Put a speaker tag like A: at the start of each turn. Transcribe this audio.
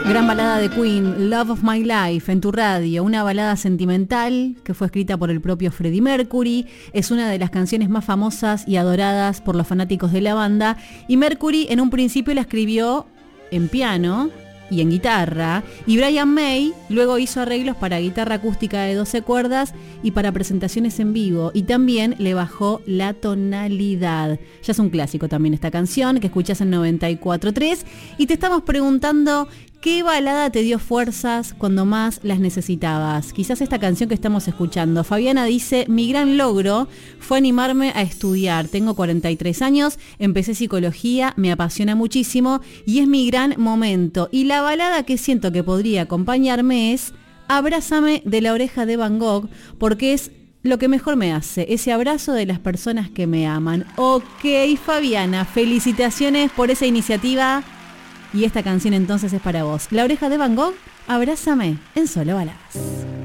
A: Gran balada de Queen, Love of My Life, en tu radio, una balada sentimental que fue escrita por el propio Freddie Mercury, es una de las canciones más famosas y adoradas por los fanáticos de la banda, y Mercury en un principio la escribió en piano y en guitarra, y Brian May luego hizo arreglos para guitarra acústica de 12 cuerdas y para presentaciones en vivo, y también le bajó la tonalidad. Ya es un clásico también esta canción que escuchás en 94.3, y te estamos preguntando ¿qué balada te dio fuerzas cuando más las necesitabas? Quizás esta canción que estamos escuchando. Fabiana dice, mi gran logro fue animarme a estudiar. Tengo 43 años, empecé psicología, me apasiona muchísimo y es mi gran momento. Y la balada que siento que podría acompañarme es Abrázame de La Oreja de Van Gogh, porque es lo que mejor me hace, ese abrazo de las personas que me aman. Ok, Fabiana, felicitaciones por esa iniciativa. Y esta canción entonces es para vos. La Oreja de Van Gogh, Abrázame en Solo Baladas.